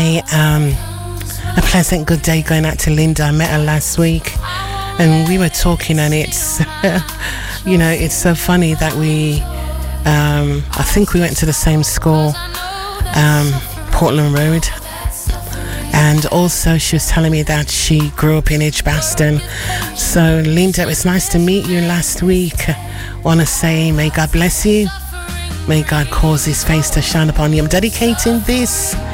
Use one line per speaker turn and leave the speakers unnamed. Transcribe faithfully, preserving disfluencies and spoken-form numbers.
say um, a pleasant good day going out to Linda. I met her last week and we were talking, and it's, you know, it's so funny that we, um, I think we went to the same school, um, Portland Road. And also she was telling me that she grew up in Edgbaston. So Linda, it was nice to meet you last week. I want to say may God bless you. May God cause his face to shine upon you. I'm dedicating this